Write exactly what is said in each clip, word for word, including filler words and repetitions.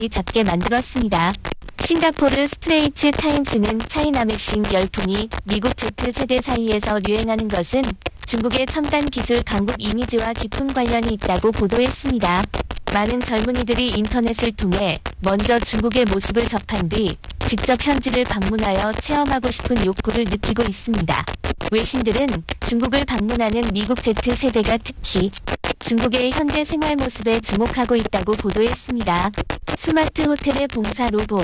잡게 만들었습니다. 싱가포르 스트레이츠 타임스는 차이나 맥싱 열풍이 미국 Z세대 사이에서 유행하는 것은 중국의 첨단 기술 강국 이미지와 깊은 관련이 있다고 보도했습니다. 많은 젊은이들이 인터넷을 통해 먼저 중국의 모습을 접한 뒤 직접 현지를 방문하여 체험하고 싶은 욕구를 느끼고 있습니다. 외신들은 중국을 방문하는 미국 Z세대가 특히 중국의 현대 생활 모습에 주목하고 있다고 보도했습니다. 스마트 호텔의 봉사 로봇,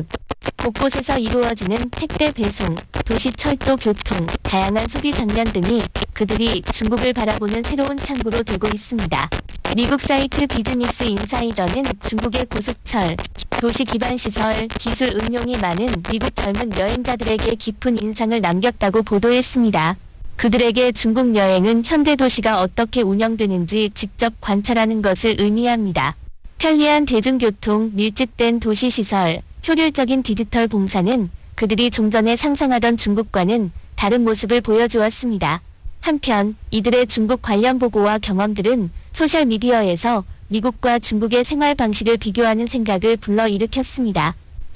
곳곳에서 이루어지는 택배 배송, 도시 철도 교통, 다양한 소비 장면 등이 그들이 중국을 바라보는 새로운 창구로 되고 있습니다. 미국 사이트 비즈니스 인사이더는 중국의 고속철, 도시 기반 시설, 기술 응용이 많은 미국 젊은 여행자들에게 깊은 인상을 남겼다고 보도했습니다. 그들에게 중국 여행은 현대 도시가 어떻게 운영되는지 직접 관찰하는 것을 의미합니다. 편리한 대중교통, 밀집된 도시시설, 효율적인 디지털 봉사는 그들이 종전에 상상하던 중국과는 다른 모습을 보여주었습니다. 한편 이들의 중국 관련 보고와 경험들은 소셜미디어에서 미국과 중국의 생활 방식을 비교하는 생각을 불러일으켰습니다.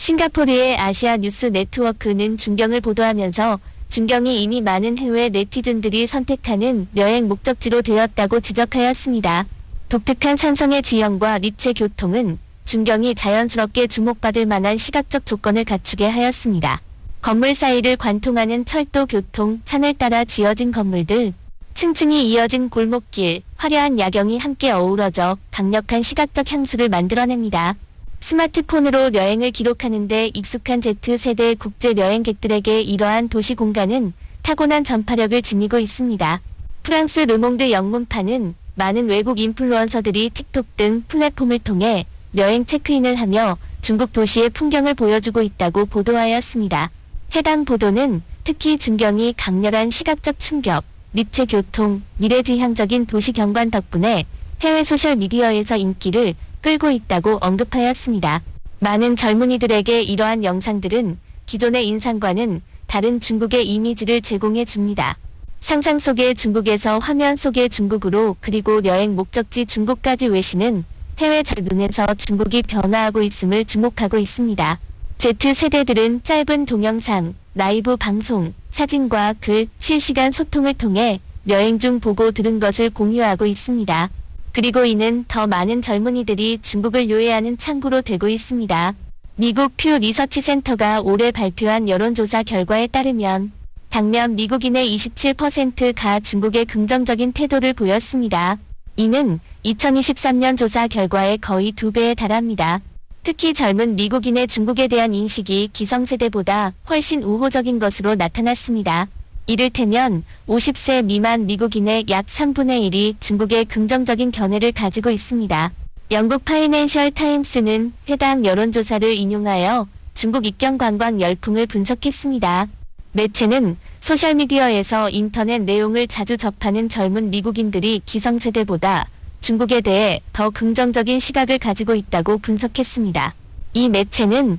싱가포르의 아시아 뉴스 네트워크는 중경을 보도하면서 중경이 이미 많은 해외 네티즌들이 선택하는 여행 목적지로 되었다고 지적하였습니다. 독특한 산성의 지형과立체 교통은 중경이 자연스럽게 주목받을 만한 시각적 조건을 갖추게 하였습니다. 건물 사이를 관통하는 철도 교통, 산을 따라 지어진 건물들, 층층이 이어진 골목길, 화려한 야경이 함께 어우러져 강력한 시각적 향수를 만들어냅니다. 스마트폰으로 여행을 기록하는 데 익숙한 Z세대 국제 여행객들에게 이러한 도시 공간은 타고난 전파력을 지니고 있습니다. 프랑스 르몽드 영문판은 많은 외국 인플루언서들이 틱톡 등 플랫폼을 통해 여행 체크인을 하며 중국 도시의 풍경을 보여주고 있다고 보도하였습니다. 해당 보도는 특히 중경이 강렬한 시각적 충격,立체 교통, 미래지향적인 도시 경관 덕분에 해외 소셜미디어에서 인기를 끌고 있다고 언급하였습니다. 많은 젊은이들에게 이러한 영상들은 기존의 인상과는 다른 중국의 이미지를 제공해 줍니다. 상상 속의 중국에서 화면 속의 중국으로 그리고 여행 목적지 중국까지 외신은 해외 절 눈에서 중국이 변화하고 있음을 주목하고 있습니다. Z세대들은 짧은 동영상, 라이브 방송, 사진과 글, 실시간 소통을 통해 여행 중 보고 들은 것을 공유하고 있습니다. 그리고 이는 더 많은 젊은이들이 중국을 요해하는 창구로 되고 있습니다. 미국 퓨 리서치 센터가 올해 발표한 여론조사 결과에 따르면 당면 미국인의 이십칠 퍼센트가 중국에 긍정적인 태도를 보였습니다. 이는 이천이십삼 년 조사 결과의 거의 두 배에 달합니다. 특히 젊은 미국인의 중국에 대한 인식이 기성세대보다 훨씬 우호적인 것으로 나타났습니다. 이를테면 오십 세 미만 미국인의 약 삼분의 일이 중국에 긍정적인 견해를 가지고 있습니다. 영국 파이낸셜 타임스는 해당 여론조사를 인용하여 중국 입경 관광 열풍을 분석했습니다. 매체는 소셜미디어에서 인터넷 내용을 자주 접하는 젊은 미국인들이 기성세대보다 중국에 대해 더 긍정적인 시각을 가지고 있다고 분석했습니다. 이 매체는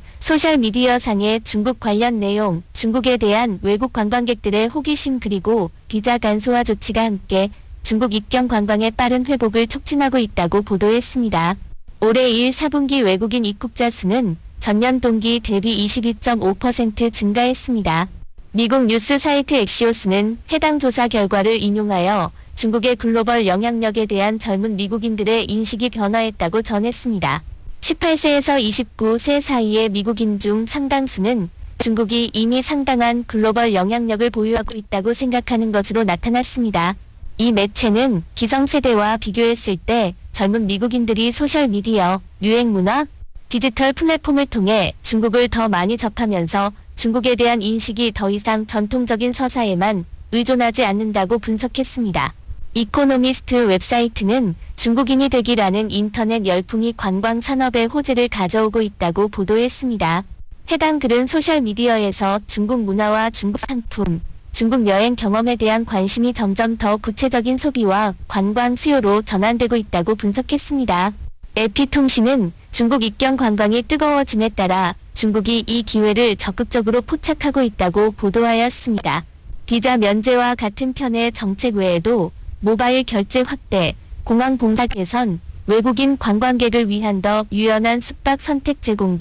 소셜미디어상의 중국 관련 내용, 중국에 대한 외국 관광객들의 호기심 그리고 비자 간소화 조치가 함께 중국 입경 관광의 빠른 회복을 촉진하고 있다고 보도했습니다. 올해 일 사분기 외국인 입국자 수는 전년 동기 대비 이십이 점 오 퍼센트 증가했습니다. 미국 뉴스 사이트 엑시오스는 해당 조사 결과를 인용하여 중국의 글로벌 영향력에 대한 젊은 미국인들의 인식이 변화했다고 전했습니다. 십팔 세에서 이십구 세 사이의 미국인 중 상당수는 중국이 이미 상당한 글로벌 영향력을 보유하고 있다고 생각하는 것으로 나타났습니다. 이 매체는 기성세대와 비교했을 때 젊은 미국인들이 소셜미디어, 유행문화, 디지털 플랫폼을 통해 중국을 더 많이 접하면서 중국에 대한 인식이 더 이상 전통적인 서사에만 의존하지 않는다고 분석했습니다. 이코노미스트 웹사이트는 중국인이 되기라는 인터넷 열풍이 관광 산업에 호재를 가져오고 있다고 보도했습니다. 해당 글은 소셜미디어에서 중국 문화와 중국 상품, 중국 여행 경험에 대한 관심이 점점 더 구체적인 소비와 관광 수요로 전환되고 있다고 분석했습니다. 에피통신은 중국 입경 관광이 뜨거워짐에 따라 중국이 이 기회를 적극적으로 포착하고 있다고 보도하였습니다. 비자 면제와 같은 편의 정책 외에도 모바일 결제 확대, 공항 봉사 개선, 외국인 관광객을 위한 더 유연한 숙박 선택 제공 등